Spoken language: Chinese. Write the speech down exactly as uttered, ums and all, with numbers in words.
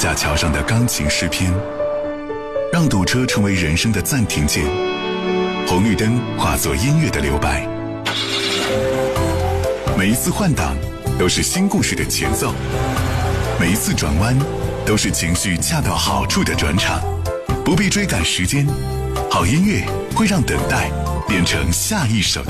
架桥上的钢琴诗篇，让堵车成为人生的暂停键，红绿灯化作音乐的留白。每一次换挡都是新故事的前奏，每一次转弯都是情绪恰到好处的转场。不必追赶时间，好音乐会让等待变成下一首的